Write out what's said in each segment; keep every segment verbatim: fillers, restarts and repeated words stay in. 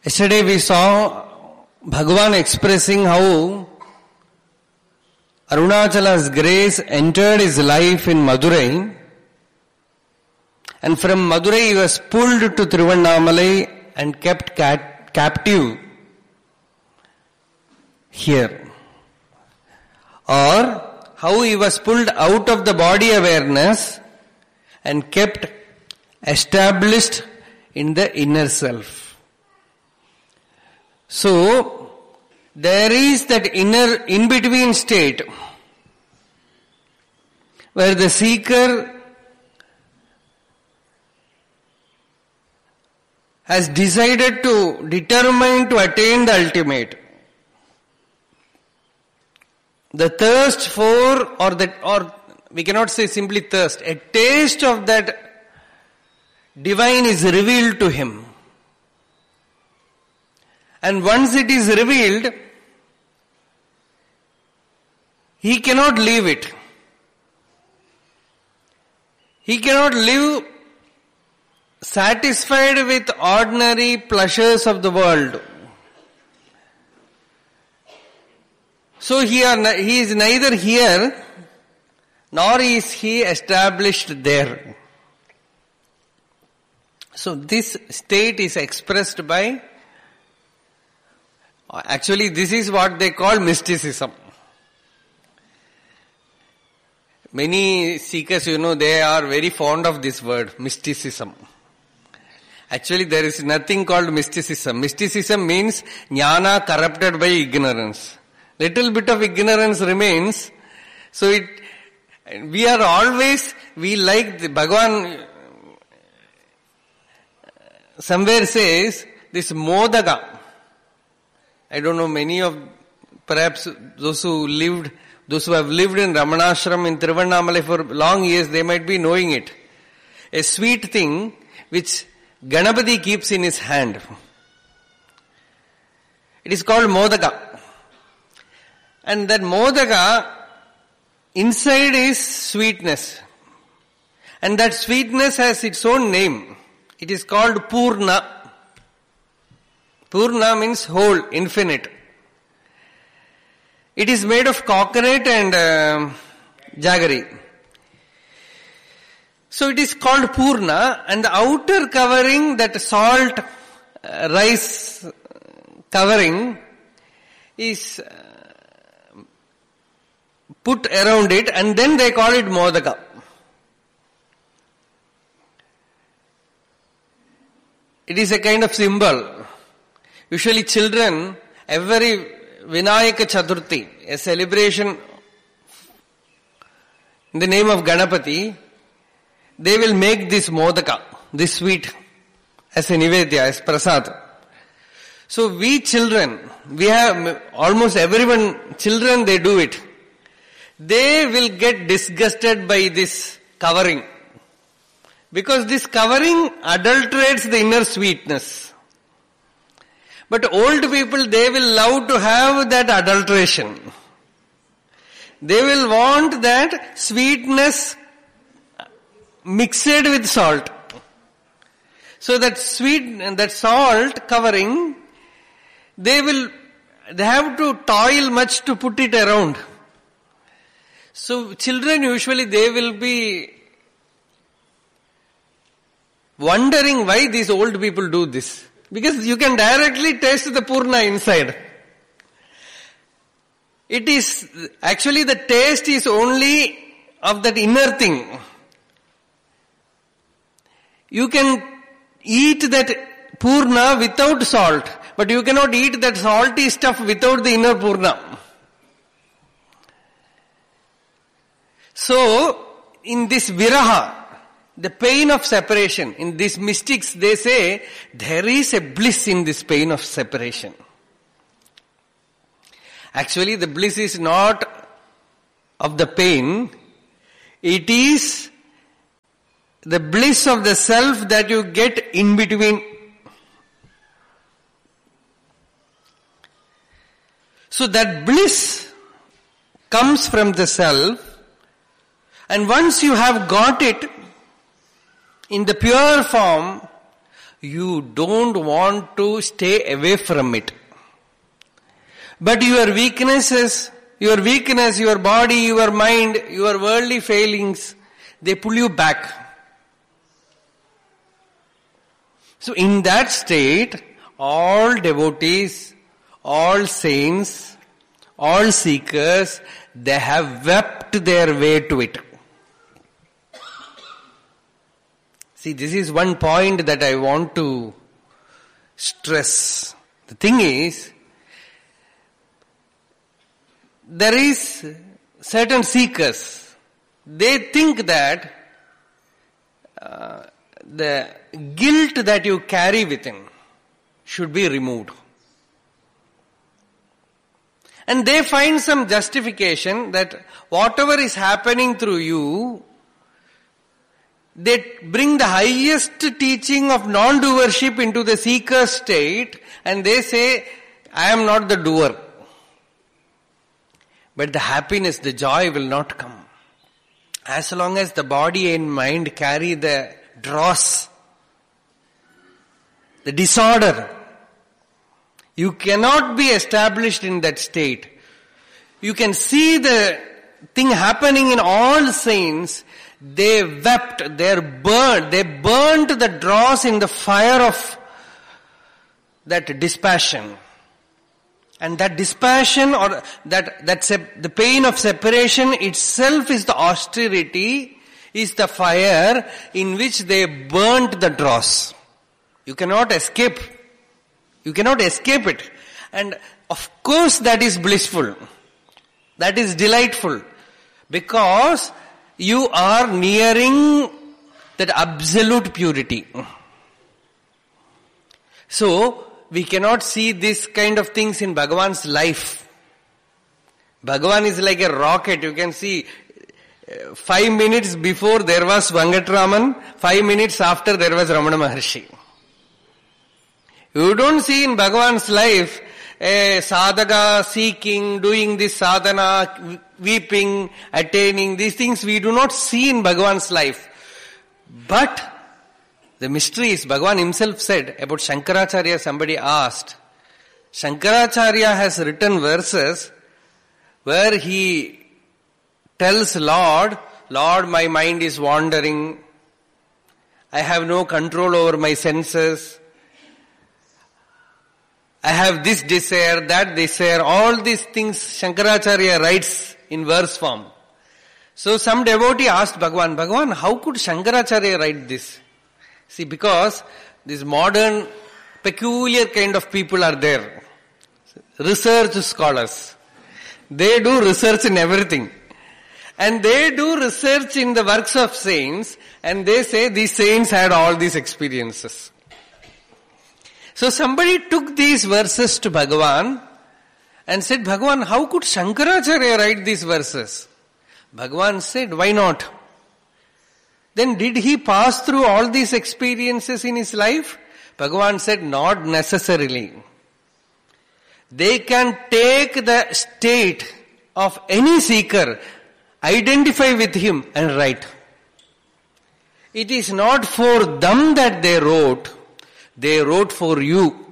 Yesterday we saw Bhagavan expressing how Arunachala's grace entered his life in Madurai, and from Madurai he was pulled to Tiruvannamalai and kept cat- captive here. Or how he was pulled out of the body awareness and kept established in the inner self. So, there is that inner in-between state where the seeker has decided to determine to attain the ultimate. The thirst for, or that, or we cannot say simply thirst, a taste of that divine is revealed to him. And once it is revealed, he cannot leave it. He cannot live satisfied with ordinary pleasures of the world. So he, are, he is neither here nor is he established there. So this state is expressed by, actually this is what they call mysticism. Many seekers, you know, they are very fond of this word, mysticism. Actually there is nothing called mysticism. Mysticism means jnana corrupted by ignorance. Little bit of ignorance remains. So it, we are always, we like the Bhagavan somewhere says this modaka. I don't know, many of, perhaps those who lived, those who have lived in Ramanashram in Tiruvannamalai for long years, they might be knowing it. A sweet thing which Ganapati keeps in his hand. It is called modaka. And that modaka, inside is sweetness. And that sweetness has its own name. It is called Purna. Purna means whole, infinite. It is made of coconut and uh, jaggery. So it is called Purna, and the outer covering, that salt uh, rice covering, is uh, put around it, and then they call it Modaka. It is a kind of symbol. Usually children, every Vinayaka Chaturthi, a celebration in the name of Ganapati, they will make this modaka, this sweet, as a nivedya, as prasad. So we children, we have almost everyone, children they do it. They will get disgusted by this covering. Because this covering adulterates the inner sweetness. But old people, they will love to have that adulteration. They will want that sweetness mixed with salt. So that sweet, that salt covering, they will, they have to toil much to put it around. So children usually they will be wondering why these old people do this. Because you can directly taste the Purna inside. It is, actually the taste is only of that inner thing. You can eat that Purna without salt, but you cannot eat that salty stuff without the inner Purna. So, in this viraha, the pain of separation, in these mystics they say, there is a bliss in this pain of separation. Actually the bliss is not of the pain, it is the bliss of the self that you get in between. So that bliss comes from the self, and once you have got it in the pure form, you don't want to stay away from it. But your weaknesses, your weakness, your body, your mind, your worldly failings, they pull you back. So in that state, all devotees, all saints, all seekers, they have wept their way to it. See, this is one point that I want to stress. The thing is, there is certain seekers, they think that uh, the guilt that you carry within should be removed. And they find some justification that whatever is happening through you, they bring the highest teaching of non-doership into the seeker state, and they say, I am not the doer. But the happiness, the joy will not come. As long as the body and mind carry the dross, the disorder, you cannot be established in that state. You can see the thing happening in all saints. They wept, they burned, they burnt the dross in the fire of that dispassion. And that dispassion or that, that sep- the pain of separation itself is the austerity, is the fire in which they burnt the dross. You cannot escape. You cannot escape it. And of course that is blissful. That is delightful. Because you are nearing that absolute purity. So, we cannot see this kind of things in Bhagavan's life. Bhagavan is like a rocket. You can see uh, five minutes before there was Venkatraman, five minutes after there was Ramana Maharshi. You don't see in Bhagavan's life a sadhaka seeking, doing this sadhana, weeping, attaining, these things we do not see in Bhagavan's life. But the mystery is, Bhagavan himself said about Shankaracharya, somebody asked, Shankaracharya has written verses where he tells Lord, Lord, my mind is wandering, I have no control over my senses, I have this desire, that desire, all these things Shankaracharya writes in verse form. So some devotee asked Bhagavan, Bhagavan, how could Shankaracharya write this? See, because these modern, peculiar kind of people are there. Research scholars. They do research in everything. And they do research in the works of saints, and they say these saints had all these experiences. So somebody took these verses to Bhagavan and said, Bhagavan, how could Shankaracharya write these verses? Bhagavan said, why not? Then did he pass through all these experiences in his life? Bhagavan said, not necessarily. They can take the state of any seeker, identify with him and write. It is not for them that they wrote. They wrote for you.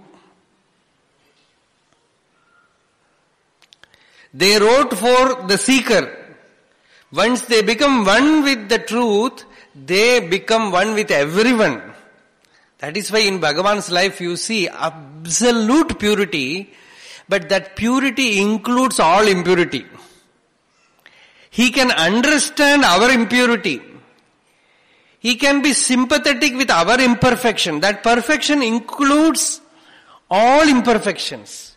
They wrote for the seeker. Once they become one with the truth, they become one with everyone. That is why in Bhagavan's life you see absolute purity, but that purity includes all impurity. He can understand our impurity. He can be sympathetic with our imperfection. That perfection includes all imperfections.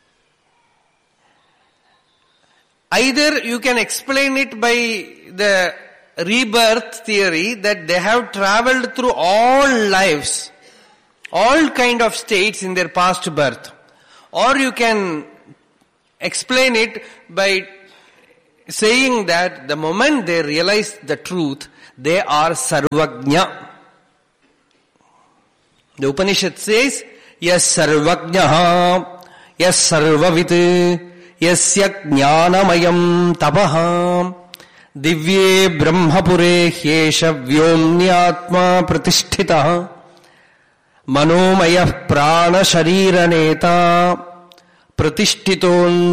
Either you can explain it by the rebirth theory that they have traveled through all lives, all kind of states in their past birth. Or you can explain it by saying that the moment they realize the truth, they are Sarvajna. The Upanishad says, Yas Sarvajnaha, Yas Sarvavit, Yasya Jnanamayam Tapaha, Divye Brahmapure Hyesha Vyomnyatma Pratisthitaha. మనోమయ ప్రాణ శరీర నేత ప్రతిష్ఠితో